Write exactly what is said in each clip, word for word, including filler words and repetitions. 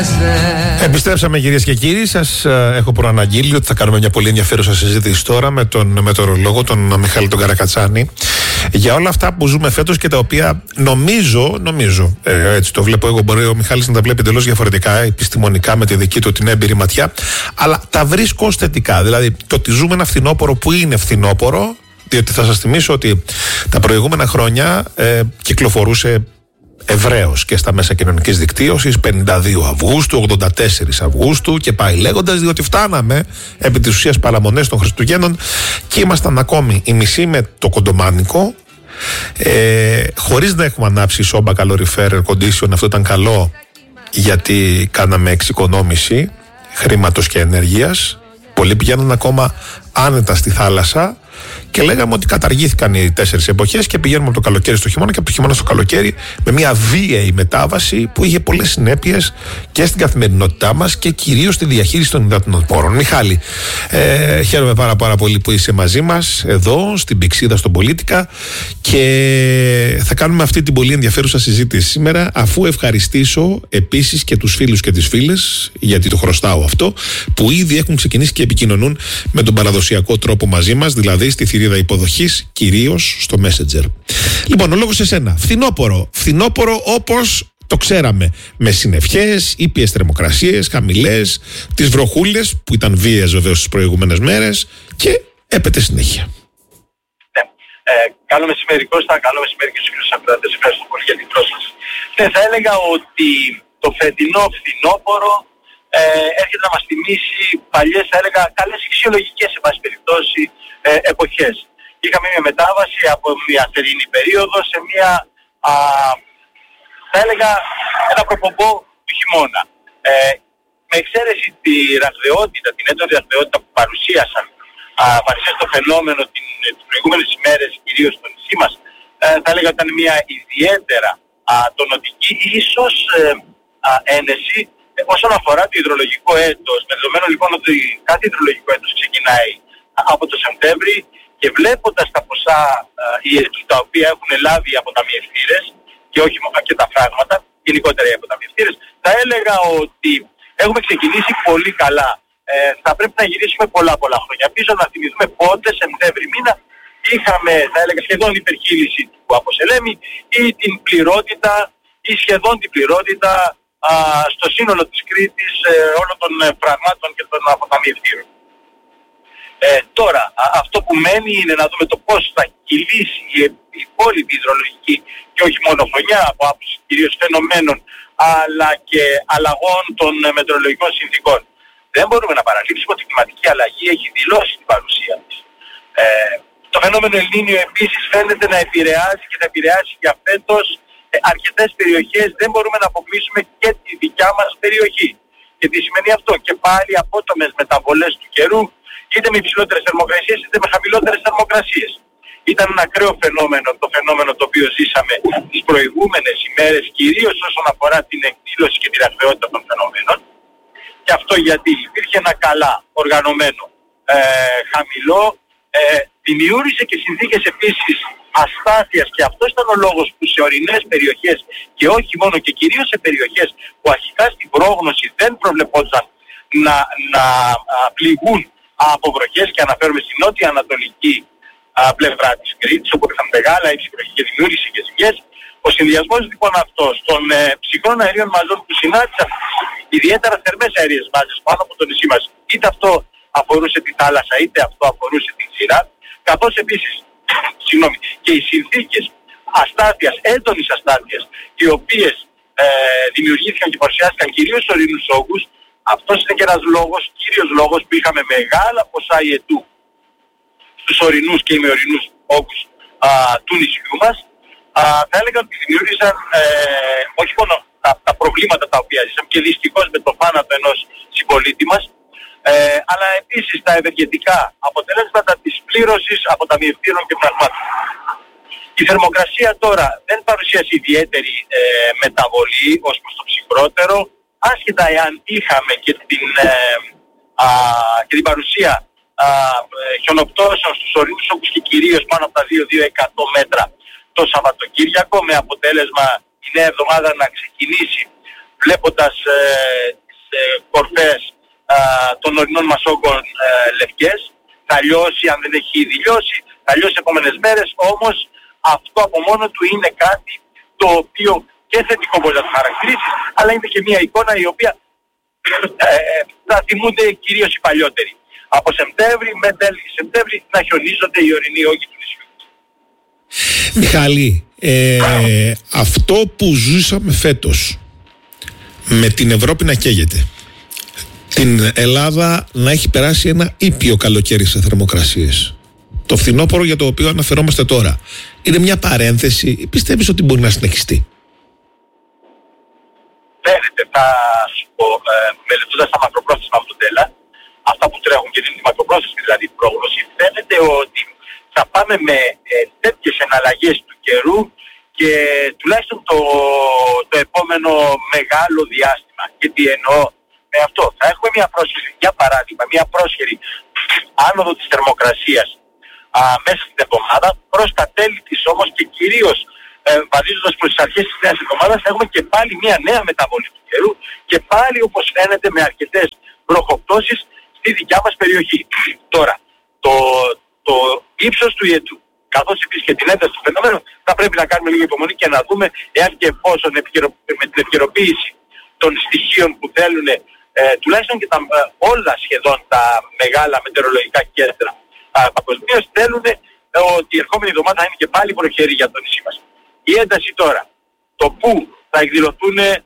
Επιστρέψαμε, κυρίες και κύριοι. Σας ε, έχω προαναγγείλει ότι θα κάνουμε μια πολύ ενδιαφέρουσα συζήτηση τώρα με τον μετεωρολόγο, τον Μιχάλη τον Καρακατσάνη, για όλα αυτά που ζούμε φέτος και τα οποία νομίζω, νομίζω ε, έτσι το βλέπω εγώ, μπορεί ο Μιχάλης να τα βλέπει εντελώς διαφορετικά, επιστημονικά, με τη δική του την έμπειρη ματιά, αλλά τα βρίσκω ως θετικά. Δηλαδή, το ότι ζούμε ένα φθινόπωρο που είναι φθινόπωρο, διότι θα σας θυμίσω ότι τα προηγούμενα χρόνια ε, κυκλοφορούσε ευρέως και στα μέσα κοινωνικής δικτύωσης πενήντα δύο Αυγούστου, ογδόντα τέσσερα Αυγούστου και πάει λέγοντας, διότι φτάναμε επί της ουσίας παραμονές των Χριστουγέννων και ήμασταν ακόμη η μισή με το κοντομάνικο, ε, χωρίς να έχουμε ανάψει σόμπα calorifer air condition. Αυτό ήταν καλό γιατί κάναμε εξοικονόμηση χρήματος και ενέργειας. Πολλοί πηγαίνουν ακόμα άνετα στη θάλασσα και λέγαμε ότι καταργήθηκαν οι τέσσερις εποχές και πηγαίνουμε από το καλοκαίρι στο χειμώνα και από το χειμώνα στο καλοκαίρι, με μια βίαιη μετάβαση που είχε πολλές συνέπειες και στην καθημερινότητά μας και κυρίως στη διαχείριση των υδάτινων πόρων. Μιχάλη, ε, χαίρομαι πάρα, πάρα πολύ που είσαι μαζί μας εδώ στην Πηξίδα στον Πολίτικα και θα κάνουμε αυτή την πολύ ενδιαφέρουσα συζήτηση σήμερα, αφού ευχαριστήσω επίσης και τους φίλους και τις φίλες, γιατί το χρωστάω αυτό, που ήδη έχουν ξεκινήσει και επικοινωνούν με τον παραδοσιακό τρόπο μαζί μας, δηλαδή στη θηρίδα υποδοχής, κυρίως στο Messenger. Λοιπόν, ο λόγος σε σένα. Φθινόπωρο. Φθινόπωρο όπως το ξέραμε. Με συννεφιές, ήπιες θερμοκρασίες, χαμηλές, τις βροχούλες που ήταν βίαιες βεβαίως τις προηγούμενες μέρες και έπεται συνέχεια. Ναι. Ε, καλό μεσημέρι Κώστα, καλό μεσημέρι και στους φίλους ακροατές. Ευχαριστώ πολύ για την πρόσκληση. Ναι, θα έλεγα ότι το φετινό φθινόπωρο ε, έρχεται να μας θυμίσει παλιές, θα έλεγα, καλές φυσιολογικές σε πάση περιπτώσει ε, εποχές. Είχαμε μια μετάβαση από μια θερινή περίοδο σε μια, α, θα έλεγα, ένα προπομπό του χειμώνα. Ε, με εξαίρεση τη ραχδαιότητα, την έντονη ραχδαιότητα που παρουσίασαν, α, παρουσίασε το φαινόμενο την, τις προηγούμενες ημέρες, κυρίως στο νησί μας, ε, θα έλεγα ότι ήταν μια ιδιαίτερα α, τονωτική, ίσως ε, α, ένεση ε, όσον αφορά το υδρολογικό έτος. Με δεδομένο λοιπόν ότι κάθε υδρολογικό έτος ξεκινάει από το Σεπτέμβρη και βλέποντας τα ποσά ιετού τα οποία έχουν λάβει οι αποταμιευτήρες και όχι μόνο και τα φράγματα, γενικότερα οι αποταμιευτήρες, θα έλεγα ότι έχουμε ξεκινήσει πολύ καλά. Ε, θα πρέπει να γυρίσουμε πολλά πολλά χρόνια πίσω, να θυμηθούμε πότε, Σεπτέμβρη μήνα, είχαμε, θα έλεγα, σχεδόν υπερχείληση του Αποσελέμη ή την πληρότητα ή σχεδόν την πληρότητα α, στο σύνολο της Κρήτης ε, όλων των ε, φραγμάτων και των αποταμιευτήρων. Ε, τώρα, α, αυτό που μένει είναι να δούμε το πώς θα κυλήσει η, η υπόλοιπη υδρολογική και όχι μόνο χρονιά από άποψη κυρίως φαινομένων αλλά και αλλαγών των ε, μετεωρολογικών συνθήκων. Δεν μπορούμε να παραλείψουμε ότι η κλιματική αλλαγή έχει δηλώσει την παρουσία της. Ε, το φαινόμενο Ελνίνιο επίσης φαίνεται να επηρεάζει και θα επηρεάσει για φέτος ε, αρκετές περιοχές. Δεν μπορούμε να αποκλείσουμε και τη δικιά μας περιοχή. Και τι σημαίνει αυτό? Και πάλι απότομες μεταβολές του καιρού, είτε με υψηλότερες θερμοκρασίες είτε με χαμηλότερες θερμοκρασίες. Ήταν ένα ακραίο φαινόμενο το φαινόμενο το οποίο ζήσαμε τις προηγούμενες ημέρες, κυρίως όσον αφορά την εκδήλωση και τη ραχδαιότητα των φαινομένων. Και αυτό γιατί υπήρχε ένα καλά οργανωμένο ε, χαμηλό, ε, δημιούργησε και συνθήκες επίσης αστάθειας, και αυτός ήταν ο λόγος που σε ορεινές περιοχές και όχι μόνο και κυρίως σε περιοχές που αρχικά στην πρόγνωση δεν προβλεπόταν να, να α, πληγούν από βροχές, και αναφέρομαι στην νότια ανατολική α, πλευρά της Κρήτης, όπου είχαν μεγάλα ύψη βροχή και δημιούργησε και ζημιές. Ο συνδυασμός λοιπόν αυτός των ε, ψυχρών αερίων μαζών που συνάντησαν ιδιαίτερα θερμές αέριες μάζες πάνω από το νησί μας, είτε αυτό αφορούσε τη θάλασσα είτε αυτό αφορούσε την ξηρά, καθώς επίσης συγγνώμη, και οι συνθήκες αστάθειας, έντονης αστάθειας, οι οποίες ε, δημιουργήθηκαν και παρουσιάστηκαν κυρίως στους ορεινούς όγκους. Αυτός είναι και ένας λόγος, κύριος λόγος, που είχαμε μεγάλα ποσά ιετού στους ορεινούς και ημιορεινούς όγκους α, του νησιού μας. Α, θα έλεγα ότι δημιούργησαν ε, όχι μόνο τα, τα προβλήματα τα οποία ζήσαμε και δυστυχώς με το θάνατο ενός συμπολίτη μας, ε, αλλά επίσης τα ευεργετικά αποτελέσματα της πλήρωσης αποταμιευτήρων και πραγμάτων. Η θερμοκρασία τώρα δεν παρουσίασε ιδιαίτερη ε, μεταβολή ως προς το ψυχρότερο, άσχετα εάν είχαμε και την, ε, α, και την παρουσία α, χιονοπτώσεων στους ορεινούς όγκους και κυρίως πάνω από τα δύο με δύο εκατό μέτρα το Σαββατοκύριακο, με αποτέλεσμα η νέα εβδομάδα να ξεκινήσει βλέποντας ε, τις ε, κορφές ε, των ορεινών μας όγκων ε, λευκές. Θα λιώσει, αν δεν έχει ήδη λιώσει, θα λιώσει επόμενες μέρες, όμως αυτό από μόνο του είναι κάτι το οποίο και θετικό μπορεί να το χαρακτηρίσει, αλλά είναι και μια εικόνα η οποία ε, θα θυμούνται κυρίως οι παλιότεροι. Από Σεπτέμβρη με τέλη Σεπτέμβρη να χιονίζονται οι ορεινοί όγκοι του νησιού. Μιχάλη, ε, αυτό που ζούσαμε φέτος, με την Ευρώπη να καίγεται, την Ελλάδα να έχει περάσει ένα ήπιο καλοκαίρι σε θερμοκρασίες, το φθινόπωρο για το οποίο αναφερόμαστε τώρα, είναι μια παρένθεση ή πιστεύεις ότι μπορεί να συνεχιστεί? Φαίνεται, θα σου πω, ε, μελετώντας τα μακροπρόθεσμα μοντέλα, αυτά που τρέχουν και δίνουν τη μακροπρόθεσμη δηλαδή πρόγνωση, φαίνεται ότι θα πάμε με ε, τέτοιες εναλλαγές του καιρού και τουλάχιστον το, το επόμενο μεγάλο διάστημα. Και τι εννοώ με αυτό? Θα έχουμε μια πρόσχερη, για παράδειγμα, μια πρόσχερη άνοδο της θερμοκρασίας α, μέσα στην εβδομάδα, προς τα τέλη της όμως και κυρίως ε, βαδίζοντας προς τις αρχές της νέας εβδομάδας, θα έχουμε και πάλι μια νέα μεταβολή του καιρού και πάλι, όπως φαίνεται, με αρκετές βροχοπτώσεις στη δικιά μας περιοχή. Τώρα, το, το ύψος του ιετού, καθώς επίσης και την ένταση του φαινομένου, θα πρέπει να κάνουμε λίγη υπομονή και να δούμε εάν και εφόσον επικαιρο... με την επικαιροποίηση των στοιχείων που θέλουν ε, τουλάχιστον και τα, ε, όλα σχεδόν τα μεγάλα μετεωρολογικά κέντρα παγκοσμίως θέλουν ε, ότι η ερχόμενη εβδομάδα θα είναι και πάλι προχερή για το νησί μας. Η ένταση τώρα, το πού θα εκδηλωθούν ε,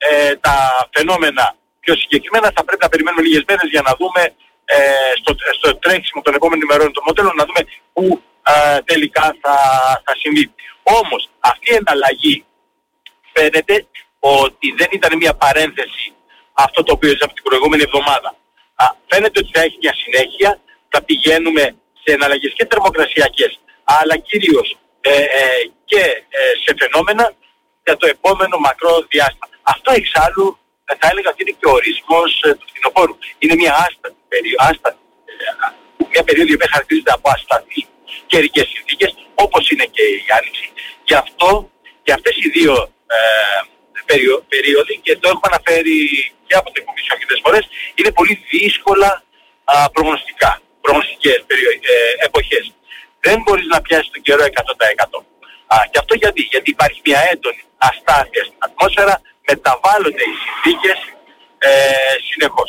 τα φαινόμενα πιο συγκεκριμένα, θα πρέπει να περιμένουμε λίγες μέρες για να δούμε ε, στο, στο τρέξιμο των επόμενων ημερών των μοντέλων, να δούμε πού ε, τελικά θα, θα συμβεί. Όμως αυτή η εναλλαγή φαίνεται ότι δεν ήταν μια παρένθεση αυτό το οποίο είδαμε την προηγούμενη εβδομάδα. Α, φαίνεται ότι θα έχει μια συνέχεια, θα πηγαίνουμε σε εναλλαγές και θερμοκρασιακές, αλλά κυρίως ε, ε, και ε, σε φαινόμενα για το επόμενο μακρό διάστημα. Αυτό εξάλλου θα έλεγα ότι είναι και ο ορισμός ε, του φθινοπόρου. Είναι μια άστατη περίοδο, άστατη, ε, μια περίοδο που χαρακτηρίζεται από ασταθή καιρικές συνθήκες, όπως είναι και η Άνοιξη. Γι' αυτό και αυτές οι δύο ε, περίοδοι, περίοδοι, και το έχουμε αναφέρει και από την Κομισιόν και τις φορές, είναι πολύ δύσκολα α, προγνωστικά, προγνωστικές περίοδοι, ε, εποχές. Δεν μπορείς να πιάσεις τον καιρό εκατό τοις εκατό. Α, και αυτό γιατί, γιατί υπάρχει μια έντονη αστάθεια στην ατμόσφαιρα, μεταβάλλονται οι συνθήκες ε, συνεχώς.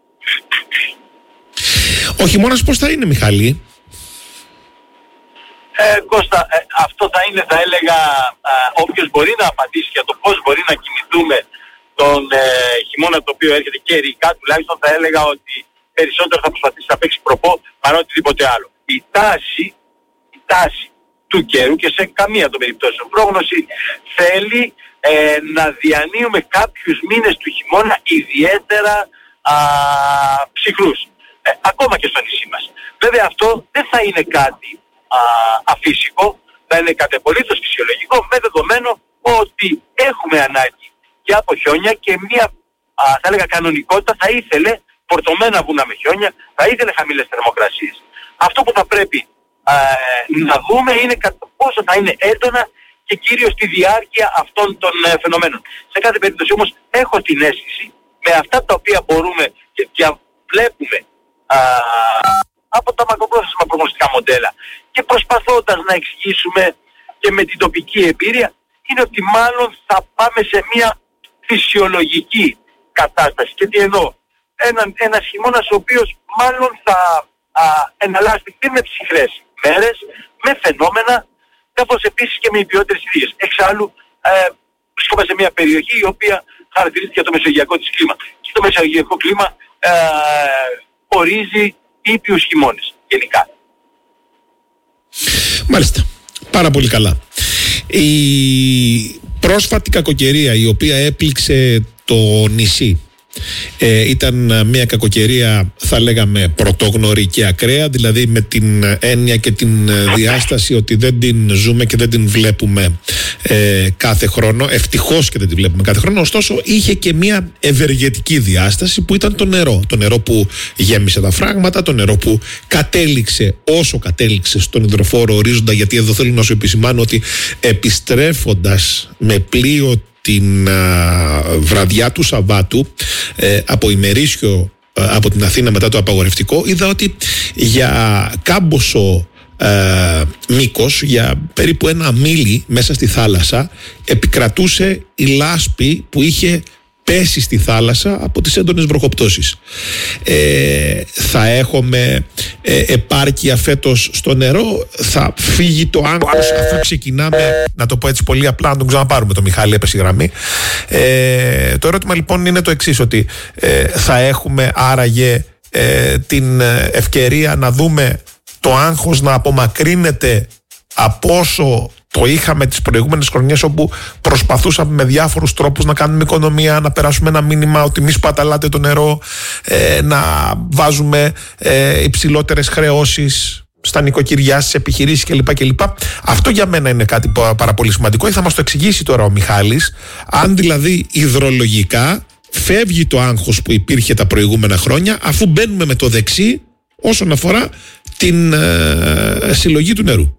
Ο χειμώνας πώς θα είναι, Μιχάλη? Ε, Κώστα, ε, αυτό θα είναι, θα έλεγα, ε, όποιος μπορεί να απαντήσει για το πώς μπορεί να κινηθούμε τον ε, χειμώνα το οποίο έρχεται και ερικά, τουλάχιστον θα έλεγα ότι περισσότερο θα προσπαθήσει να παίξει προπό παρά οτιδήποτε άλλο. Η τάση, η τάση του καιρού και σε καμία των περιπτώσεων πρόγνωση θέλει ε, να διανύουμε κάποιους μήνες του χειμώνα ιδιαίτερα α, ψυχρούς. Ε, ακόμα και στο νησί μας. Βέβαια αυτό δεν θα είναι κάτι α, αφύσικο, θα είναι κάτι απολύτως φυσιολογικό, με δεδομένο ότι έχουμε ανάγκη και από χιόνια και μια α, θα έλεγα κανονικότητα θα ήθελε φορτωμένα βουνά με χιόνια, θα ήθελε χαμηλές θερμοκρασίες. Αυτό που θα πρέπει α, να δούμε είναι κατά πόσο θα είναι έντονα και κυρίως τη διάρκεια αυτών των ε, φαινομένων. Σε κάθε περίπτωση όμως έχω την αίσθηση με αυτά τα οποία μπορούμε και διαβλέπουμε α, από τα μακροπρόθεσμα προγνωστικά μοντέλα και προσπαθώντας να εξηγήσουμε και με την τοπική εμπειρία, είναι ότι μάλλον θα πάμε σε μια φυσιολογική κατάσταση. Και τι εννοώ? Ένα, ένας χειμώνας ο οποίος μάλλον θα α, εναλλάσσει και με ψυχρές μέρες, με φαινόμενα, καθώς επίσης και με ιδιότερες συνθήκες. Εξάλλου ε, βρισκόμαστε σε μια περιοχή η οποία χαρακτηρίζεται για το μεσογειακό της κλίμα. Και το μεσογειακό κλίμα ε, ορίζει ήπιους χειμώνες γενικά. Μάλιστα. Πάρα πολύ καλά. Η πρόσφατη κακοκαιρία η οποία έπληξε το νησί Ε, ήταν μια κακοκαιρία, θα λέγαμε, πρωτόγνωρη και ακραία, δηλαδή με την έννοια και την διάσταση ότι δεν την ζούμε και δεν την βλέπουμε ε, κάθε χρόνο, ευτυχώς και δεν την βλέπουμε κάθε χρόνο. Ωστόσο είχε και μια ευεργετική διάσταση που ήταν το νερό, το νερό που γέμισε τα φράγματα, το νερό που κατέληξε όσο κατέληξε στον υδροφόρο ορίζοντα, γιατί εδώ θέλω να σου επισημάνω ότι επιστρέφοντας με πλοίο την α, βραδιά του Σαββάτου, ε, από ημερήσιο από την Αθήνα μετά το απαγορευτικό, είδα ότι για κάμποσο ε, μήκος, για περίπου ένα μίλι μέσα στη θάλασσα, επικρατούσε η λάσπη που είχε πέσει στη θάλασσα από τις έντονες βροχοπτώσεις. Ε, θα έχουμε ε, επάρκεια φέτος στο νερό, θα φύγει το άγχος αφού ξεκινάμε, να το πω έτσι πολύ απλά, να τον ξαναπάρουμε το Μιχάλη, έπεσε η γραμμή. Ε, το ερώτημα λοιπόν είναι το εξής, ότι ε, θα έχουμε άραγε ε, την ευκαιρία να δούμε το άγχος να απομακρύνεται από όσο το είχαμε τις προηγούμενες χρονιές, όπου προσπαθούσαμε με διάφορους τρόπους να κάνουμε οικονομία, να περάσουμε ένα μήνυμα ότι μη σπαταλάτε το νερό, ε, να βάζουμε ε, υψηλότερες χρεώσεις στα νοικοκυριά, στις επιχειρήσεις κλπ. κλπ. Αυτό για μένα είναι κάτι πάρα πολύ σημαντικό. Θα μας το εξηγήσει τώρα ο Μιχάλης, αν δηλαδή υδρολογικά φεύγει το άγχος που υπήρχε τα προηγούμενα χρόνια, αφού μπαίνουμε με το δεξί όσον αφορά την ε, συλλογή του νερού.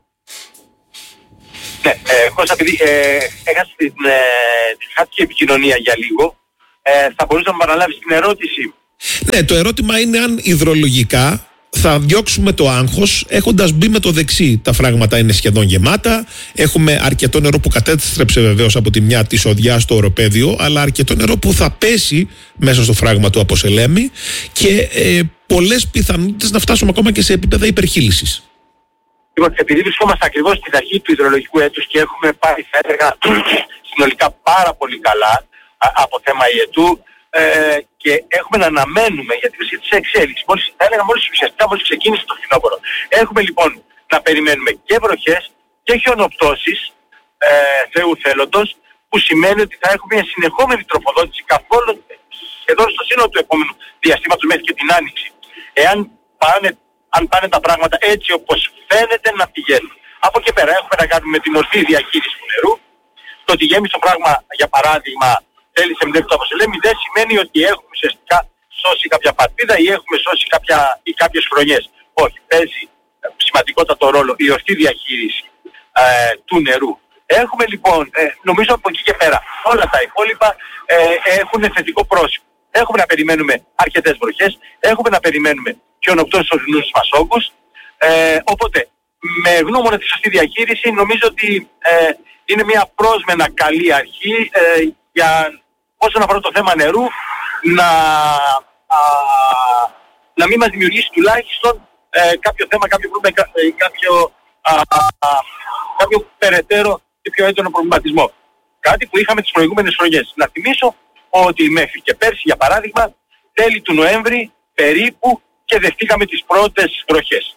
Ναι, ε, Κώστα, επειδή ε, έχασε την, ε, την χάτια επικοινωνία για λίγο, ε, θα μπορούσα να μου παραλάβεις την ερώτηση. Ναι, το ερώτημα είναι αν υδρολογικά θα διώξουμε το άγχος έχοντας μπει με το δεξί. Τα φράγματα είναι σχεδόν γεμάτα, έχουμε αρκετό νερό που κατέστρεψε βεβαίως από τη μια της οδειάς στο οροπέδιο, αλλά αρκετό νερό που θα πέσει μέσα στο φράγμα του Αποσελέμη και ε, πολλές πιθανότητες να φτάσουμε ακόμα και σε επίπεδα υπερχείλησης. Λοιπόν, επειδή βρισκόμαστε ακριβώς στην αρχή του υδρολογικού έτους και έχουμε πάει, θα έλεγα, συνολικά πάρα πολύ καλά α, από θέμα ιετού ε, και έχουμε να αναμένουμε για τη βρίσκεται σε εξέλιξη. Μόλις, θα έλεγα μόλις ουσιαστικά μόλις ξεκίνησε το φθινόπωρο. Έχουμε λοιπόν να περιμένουμε και βροχές και χιονοπτώσεις ε, Θεού θέλοντος, που σημαίνει ότι θα έχουμε μια συνεχόμενη τροφοδότηση καθόλου σχεδόν στο σύνολο του επόμενου διαστήματος μέχρι και την Άνοιξη. Εάν πάνε αν πάνε τα πράγματα έτσι όπως φαίνεται να πηγαίνουν. Από εκεί πέρα έχουμε να κάνουμε με την ορθή διαχείριση του νερού. Το ότι γέμισε το πράγμα, για παράδειγμα, θέλησε μέχρι το Αποσελέμη, δεν σημαίνει ότι έχουμε ουσιαστικά σώσει κάποια παρτίδα ή έχουμε σώσει κάποια, ή κάποιες χρονιές. Όχι, παίζει σημαντικότατο ρόλο η ορθή διαχείριση ε, του νερού. Έχουμε λοιπόν, ε, νομίζω από εκεί και πέρα, όλα τα υπόλοιπα ε, έχουν θετικό πρόσημο. Έχουμε να περιμένουμε αρκετές βροχές, έχουμε να περιμένουμε χιονοπτώσεις στους ορεινούς μας όγκους, ε, οπότε με γνώμονα τη σωστή διαχείριση νομίζω ότι ε, είναι μια πρόσμενα καλή αρχή ε, για όσον αφορά το θέμα νερού να, α, να μην μας δημιουργήσει τουλάχιστον ε, κάποιο θέμα, κάποιο, πρόβλημα, κάποιο, α, α, κάποιο περαιτέρω και πιο έντονο προβληματισμό. Κάτι που είχαμε τις προηγούμενες χρονιές. Να θυμίσω ότι μέχρι και πέρσι, για παράδειγμα, τέλη του Νοέμβρη περίπου και δεχτήκαμε τις πρώτες βροχές.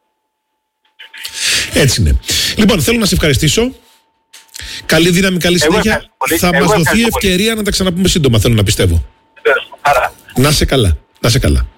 Έτσι είναι. Λοιπόν, θέλω να σε ευχαριστήσω. Καλή δύναμη, καλή συνέχεια. Θα Εγώ μας δοθεί ευκαιρία πολύ. να τα ξαναπούμε σύντομα, θέλω να πιστεύω. Άρα. Να σε καλά. Να σε καλά.